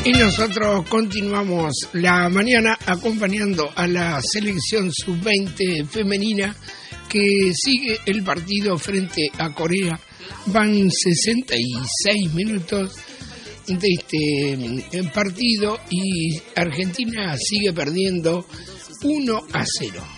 Y nosotros continuamos la mañana acompañando a la selección sub-20 femenina que sigue el partido frente a Corea. Van 66 minutos de este partido y Argentina sigue perdiendo 1-0.